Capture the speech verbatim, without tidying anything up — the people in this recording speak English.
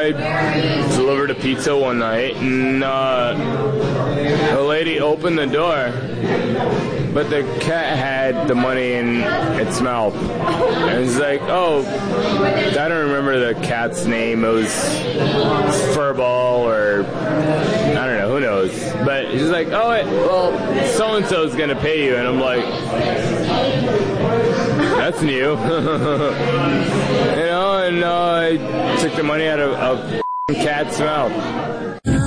I delivered a pizza one night, and uh, the lady opened the door, but the cat had the money in its mouth. And it's like, oh, I don't remember the cat's name. It was Furball or I don't know, who knows. But she's like, oh, it, well, so-and-so is going to pay you. And I'm like, that's new. You know, and uh, I took the money out of a cat's mouth.